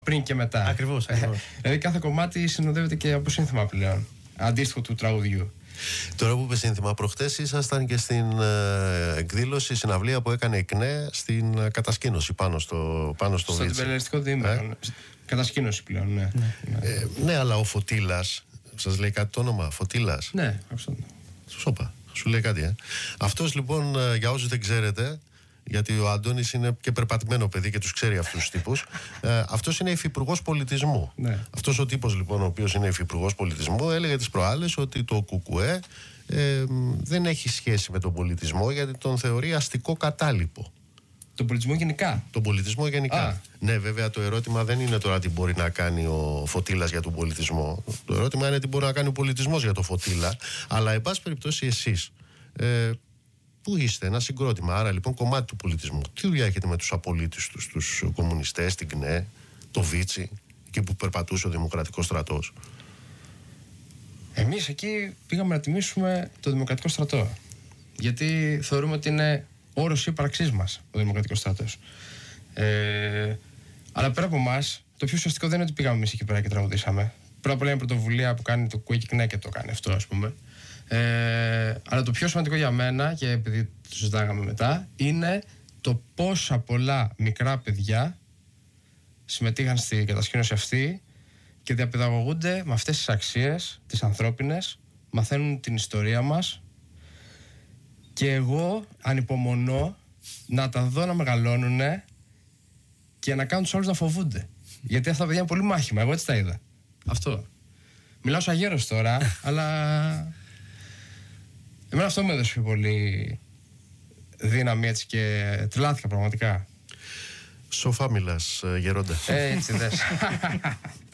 πριν και μετά. Ακριβώς. Δηλαδή κάθε κομμάτι συνοδεύεται και από σύνθημα πλέον. Αντίστοιχο του τραγουδιού. Τώρα που είπε σύνθημα, προχτές ήσασταν και στην εκδήλωση, συναυλία που έκανε η ΚΝΕ στην κατασκήνωση πάνω στο Βίτσι. Στον περιελιστικό διήμερο. Κατασκήνωση πλέον, ναι. Ναι, αλλά ο Φωτήλας, σας λέει κάτι το όνομα, Φωτήλας? Ναι, αυτό. Σοπα, σου λέει κάτι, Αυτός λοιπόν, για όσους δεν ξέρετε, γιατί ο Αντώνης είναι και περπατημένο παιδί και τους ξέρει αυτούς τους τύπους, αυτός είναι υφυπουργός πολιτισμού. Ναι. Αυτός ο τύπος λοιπόν, ο οποίος είναι υφυπουργός πολιτισμού, έλεγε τις προάλλες ότι το ΚΚΕ δεν έχει σχέση με τον πολιτισμό, γιατί τον θεωρεί αστικό κατάλοιπο. Τον πολιτισμό γενικά. Τον πολιτισμό γενικά. Α. Ναι, βέβαια το ερώτημα δεν είναι τώρα τι μπορεί να κάνει ο Φωτήλας για τον πολιτισμό. Το ερώτημα είναι τι μπορεί να κάνει ο πολιτισμός για τον Φωτήλα. Αλλά, εν πάση περιπτώσει, εσείς πού είστε, ένα συγκρότημα, άρα λοιπόν κομμάτι του πολιτισμού. Τι δουλειά έχετε με τους απολύτες τους κομμουνιστές, την ΚΝΕ, το Βίτσι, εκεί που περπατούσε ο Δημοκρατικός Στρατός? Εμείς εκεί πήγαμε να τιμήσουμε το Δημοκρατικό Στρατό. Γιατί θεωρούμε ότι είναι όρος ύπαρξής μας ο Δημοκρατικός Στρατός. Αλλά πέρα από εμάς, το πιο ουσιαστικό δεν είναι ότι πήγαμε εμείς εκεί πέρα και τραγουδήσαμε. Πρώτα απ' όλα είναι πρωτοβουλία που κάνει το ΚΚΕ και το κάνει αυτό, ας πούμε. Αλλά το πιο σημαντικό για μένα, και επειδή το συζητάγαμε μετά, είναι το πόσα πολλά μικρά παιδιά συμμετείχαν στην κατασκήνωση αυτή και διαπαιδαγωγούνται με αυτές τις αξίες, τις ανθρώπινες, μαθαίνουν την ιστορία μας, και εγώ ανυπομονώ να τα δω να μεγαλώνουν και να κάνουν τους άλλους να φοβούνται. Γιατί αυτά τα παιδιά είναι πολύ μάχημα, εγώ έτσι τα είδα. Αυτό. Μιλάω σαν γέρος τώρα, αλλά εμένα αυτό μου έδωσε πιο πολύ δύναμη, έτσι, και τρελάθηκα πραγματικά. Σοφά μιλάς, γερόντα. Έτσι δες.